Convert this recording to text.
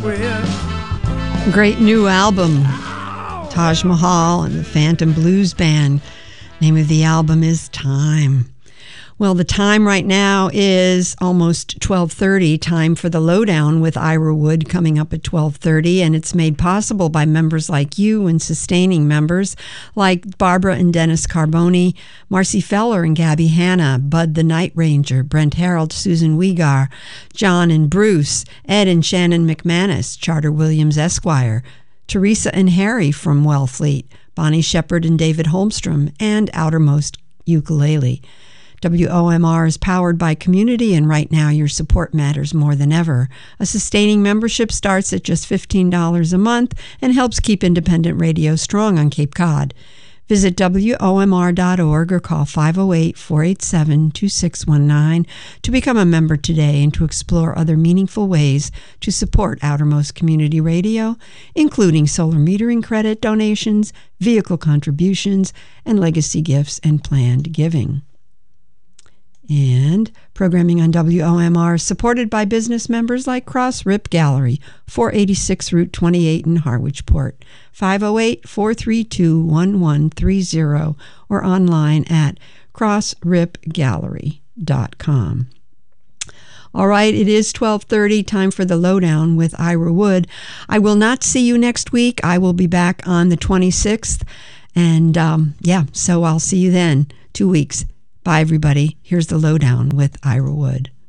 Great new album, Taj Mahal and the Phantom Blues Band. Name of the album is Time. Well, the time right now is almost 12:30. Time for the Lowdown with Ira Wood coming up at 12:30, and it's made possible by members like you and sustaining members like Barbara and Dennis Carboni, Marcy Feller and Gabby Hanna, Bud the Night Ranger, Brent Harold, Susan Wegar, John and Bruce, Ed and Shannon McManus, Charter Williams Esquire, Teresa and Harry from Wellfleet, Bonnie Shepard and David Holmstrom, and Outermost Ukulele. WOMR is powered by community, and right now your support matters more than ever. A sustaining membership starts at just $15 a month and helps keep independent radio strong on Cape Cod. Visit WOMR.org or call 508-487-2619 to become a member today and to explore other meaningful ways to support Outermost Community Radio, including solar metering credit donations, vehicle contributions, and legacy gifts and planned giving. And programming on WOMR is supported by business members like Cross Rip Gallery, 486 Route 28 in Harwichport, 508-432-1130, or online at crossripgallery.com. All right, it is 12:30, time for the Lowdown with Ira Wood. I will not see you next week. I will be back on the 26th, and so I'll see you then, 2 weeks. Bye, everybody. Here's the Lowdown with Ira Wood.